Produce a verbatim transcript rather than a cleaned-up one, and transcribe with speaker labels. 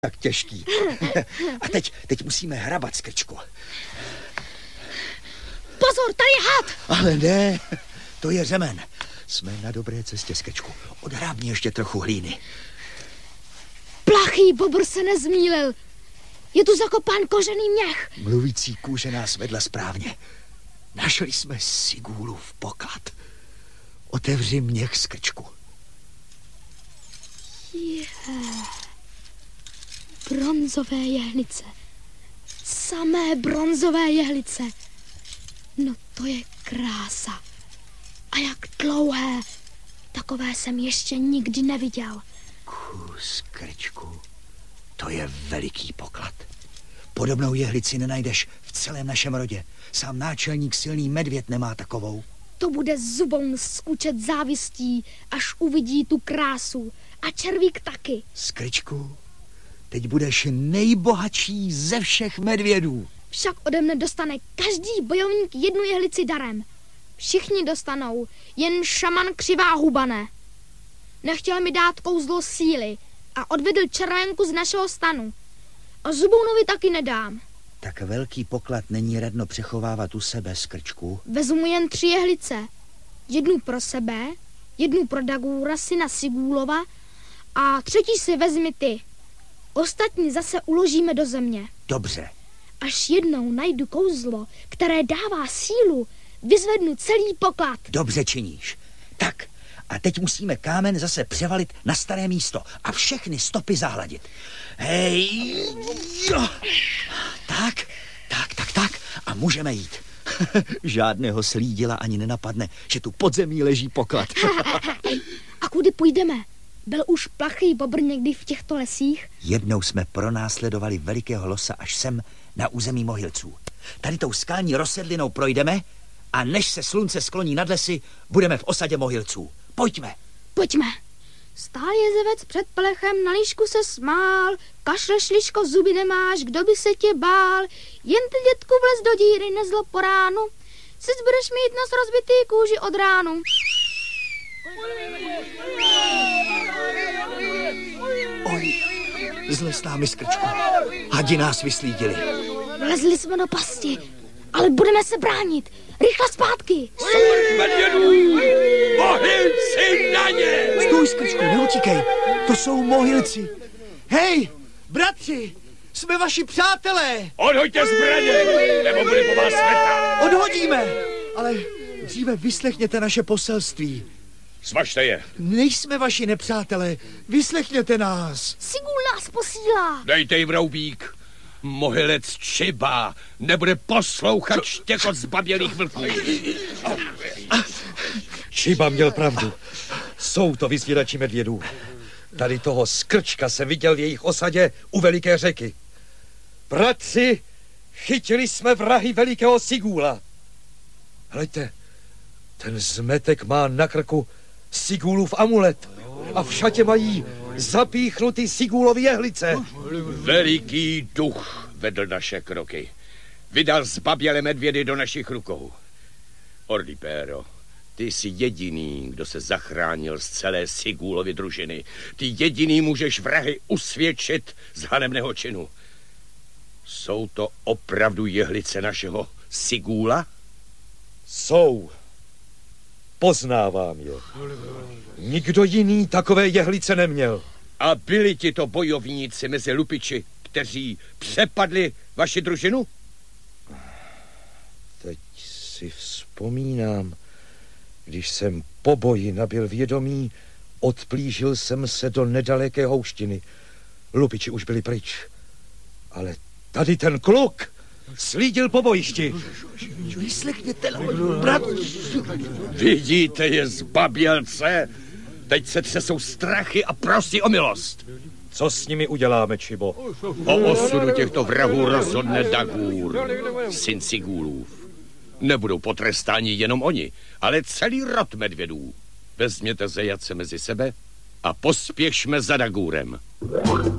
Speaker 1: tak těžký. A teď, teď musíme hrabat, Skrčku.
Speaker 2: Pozor, tady je had!
Speaker 1: Ale ne, to je řemen. Jsme na dobré cestě, Skrčku. Odhrábni ještě trochu hlíny.
Speaker 2: Plachý bobr se nezmýlil. Je tu zakopán kožený měch.
Speaker 1: Mluvící kůže nás vedla správně. Našli jsme Sigůlův poklad. Otevři měch, Skrčku.
Speaker 2: Je. Bronzové jehlice. Samé bronzové jehlice. No to je krása. A jak dlouhé. Takové jsem ještě nikdy neviděl.
Speaker 1: Kus, Krčku, to je veliký poklad. Podobnou jehlici nenajdeš v celém našem rodě. Sám náčelník Silný medvěd nemá takovou.
Speaker 2: To bude zuboun skučet závistí, až uvidí tu krásu. A červík taky.
Speaker 1: Skrčku, teď budeš nejbohatší ze všech medvědů.
Speaker 2: Však ode mne dostane každý bojovník jednu jehlici darem. Všichni dostanou, jen šaman Křivá huba ne. Nechtěl mi dát kouzlo síly a odvedl červenku z našeho stanu. A Zubounovi taky nedám.
Speaker 1: Tak velký poklad není radno přechovávat u sebe, Skrčku.
Speaker 2: Vezmu jen tři jehlice. Jednu pro sebe, jednu pro Dagúra, syna Sigúlova, a třetí si vezmi ty. Ostatní zase uložíme do země.
Speaker 1: Dobře.
Speaker 2: Až jednou najdu kouzlo, které dává sílu, vyzvednu celý poklad.
Speaker 1: Dobře činíš. Tak, a teď musíme kámen zase převalit na staré místo a všechny stopy zahladit. Hej, jo. Tak, tak, tak, tak. A můžeme jít. Žádného slídila ani nenapadne, že tu pod zemí leží poklad.
Speaker 2: A kudy půjdeme? Byl už plachý bobr někdy v těchto lesích?
Speaker 1: Jednou jsme pronásledovali velikého losa až sem na území Mohylců. Tady tou skalní rozsedlinou projdeme a než se slunce skloní nad lesy, budeme v osadě Mohylců. Pojďme.
Speaker 2: Pojďme. Stál jezevec před plechem, na líšku se smál. Kašleš, liško, zuby nemáš, kdo by se tě bál. Jen ty, dětku, vlez do díry, nezlo po ránu. Sic budeš mít nos rozbitý, kůži od ránu.
Speaker 1: Oj, zle s námi, Skrčku. Hadi nás vyslídili.
Speaker 2: Vlezli jsme do pasti, ale budeme se bránit. Rychle zpátky.
Speaker 3: Smrt medvědů! Mohylci na ně!
Speaker 1: Stůj, Skrčku, neutíkej. To jsou Mohylci. Hej, bratři, jsme vaši přátelé.
Speaker 3: Odhoďte zbraně, nebo bude po vás světa.
Speaker 1: Odhodíme, ale dříve vyslechněte naše poselství.
Speaker 3: Svažte je.
Speaker 1: Nejsme vaši nepřátelé, vyslechněte nás.
Speaker 2: Sigúl nás posílá.
Speaker 3: Dejte jim roubík. Mohylec Čiba nebude poslouchat štěkot zbabělých vlků.
Speaker 4: Čiba měl pravdu. Jsou to vyzvědači medvědů. Tady toho Skrčka jsem viděl v jejich osadě u veliké řeky. Bratři, chytili jsme vrahy velikého Sigúla. Hleďte, ten zmetek má na krku Sigúlův amulet a v šatě mají zapíchnutý Sigúlovy jehlice.
Speaker 3: Veliký duch vedl naše kroky. Vydal zbabělé medvědy do našich rukou. Orlipéro, ty jsi jediný, kdo se zachránil z celé Sigúlovy družiny. Ty jediný můžeš vrahy usvědčit z hanebného činu. Jsou to opravdu jehlice našeho Sigúla?
Speaker 4: Jsou. Poznávám je. Nikdo jiný takové jehlice neměl.
Speaker 3: A byli ti to bojovníci mezi lupiči, kteří přepadli vaši družinu?
Speaker 4: Teď si vzpomínám, když jsem po boji nabyl vědomí, odplížil jsem se do nedaleké houštiny. Lupiči už byli pryč. Ale tady ten kluk slídil po bojišti.
Speaker 1: Vyslechněte, bratři.
Speaker 3: Vidíte je, zbabělce? Teď se třesou strachy a prosí o milost.
Speaker 4: Co s nimi uděláme, Čibo?
Speaker 3: O osudu těchto vrahů rozhodne Dagúr, syn Sigúlův. Nebudou potrestáni jenom oni, ale celý rod medvědů. Vezměte zajace mezi sebe a pospěšme za Dagúrem.